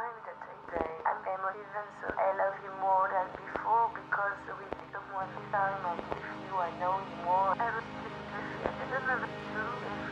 time that I say I'm emotive, so I love you more than before because with someone this time I feel I know you more. I was just I don't know if it's true.